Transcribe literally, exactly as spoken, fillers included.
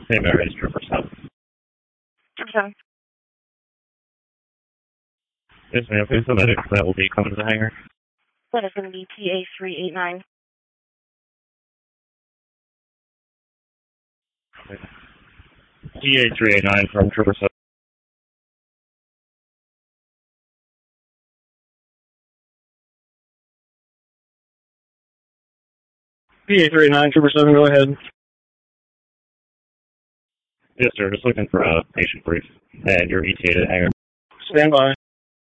Hey, Mary, it's Trooper South. Okay. Yes, ma'am. Who's the medic that will be coming to the hangar? That is going to be T A three eight nine. T A three eight nine from Trooper South. T A three eight nine, Trooper seven, go ahead. Yes, sir. Just looking for a patient brief. And you're E T A to hangar. Stand by.